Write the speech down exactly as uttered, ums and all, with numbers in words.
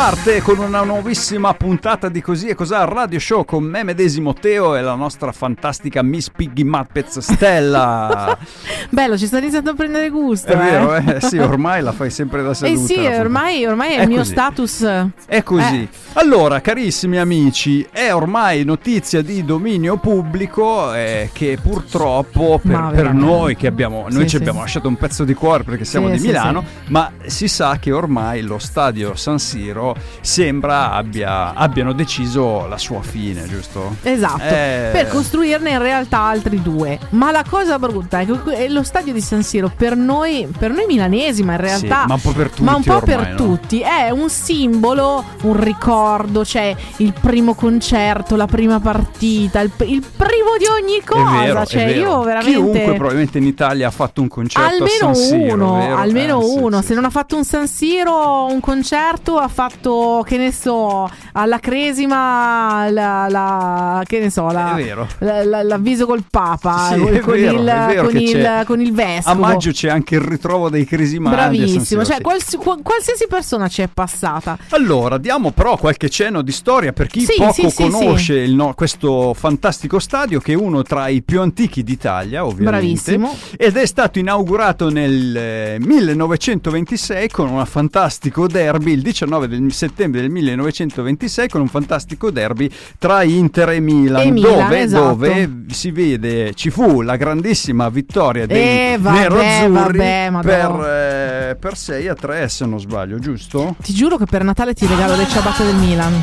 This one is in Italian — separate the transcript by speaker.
Speaker 1: parte con una nuovissima puntata di Così e Cos'ha Radio Show con me medesimo Teo e la nostra fantastica Miss Piggy Muppets Stella.
Speaker 2: Bello, ci sta iniziando a prendere gusto.
Speaker 1: È
Speaker 2: eh?
Speaker 1: vero, eh? Sì, ormai la fai sempre da seduta.
Speaker 2: Eh sì, ormai, ormai è, è il mio status.
Speaker 1: È così.
Speaker 2: Eh.
Speaker 1: Allora, carissimi amici, è ormai notizia di dominio pubblico eh, che purtroppo per, per noi che abbiamo, noi
Speaker 2: sì,
Speaker 1: ci
Speaker 2: sì.
Speaker 1: abbiamo lasciato un pezzo di cuore perché siamo
Speaker 2: sì,
Speaker 1: di
Speaker 2: sì,
Speaker 1: Milano,
Speaker 2: sì.
Speaker 1: ma si sa che ormai lo stadio San Siro sembra abbia, abbiano deciso la sua fine, giusto?
Speaker 2: Esatto,
Speaker 1: eh...
Speaker 2: per costruirne in realtà altri due. Ma la cosa brutta è che lo stadio di San Siro per noi, per noi milanesi, ma in realtà
Speaker 1: sì, ma un po' per tutti,
Speaker 2: ma un po'
Speaker 1: ormai,
Speaker 2: per
Speaker 1: no?
Speaker 2: tutti è un simbolo, un ricordo, cioè il primo concerto, la prima partita, il, il primo di ogni cosa.
Speaker 1: È vero,
Speaker 2: cioè
Speaker 1: è vero.
Speaker 2: io veramente
Speaker 1: chiunque probabilmente in Italia ha fatto un concerto
Speaker 2: almeno
Speaker 1: a San Siro,
Speaker 2: uno,
Speaker 1: vero?
Speaker 2: almeno
Speaker 1: eh,
Speaker 2: uno.
Speaker 1: sì,
Speaker 2: Se
Speaker 1: sì,
Speaker 2: non ha fatto un San Siro, un concerto, ha fatto, che ne so, alla Cresima, la, la che ne so, la,
Speaker 1: è vero.
Speaker 2: la, la, l'avviso col Papa,
Speaker 1: Sì,
Speaker 2: con,
Speaker 1: è
Speaker 2: con
Speaker 1: vero,
Speaker 2: il,
Speaker 1: è vero
Speaker 2: con,
Speaker 1: che
Speaker 2: il
Speaker 1: c'è.
Speaker 2: con il vescovo.
Speaker 1: A maggio c'è anche il ritrovo dei Cresimandi.
Speaker 2: Bravissimo, cioè
Speaker 1: sì.
Speaker 2: quals- qualsiasi persona ci è passata.
Speaker 1: Allora, diamo però qualche cenno di storia per chi
Speaker 2: Sì,
Speaker 1: poco
Speaker 2: sì, sì,
Speaker 1: conosce il no, questo fantastico stadio che è uno tra i più antichi d'Italia, ovviamente.
Speaker 2: Bravissimo.
Speaker 1: Ed è stato inaugurato nel eh, millenovecentoventisei con un fantastico derby, il diciannove del settembre del millenovecentoventisei, con un fantastico derby tra Inter e Milan,
Speaker 2: E Milan,
Speaker 1: dove,
Speaker 2: esatto.
Speaker 1: dove si vede, ci fu la grandissima vittoria dei
Speaker 2: Eh, vabbè,
Speaker 1: neroazzurri
Speaker 2: vabbè, ma
Speaker 1: per,
Speaker 2: no.
Speaker 1: eh, per sei a tre, se non sbaglio, giusto?
Speaker 2: Ti giuro che per Natale ti regalo le ciabatte del Milan.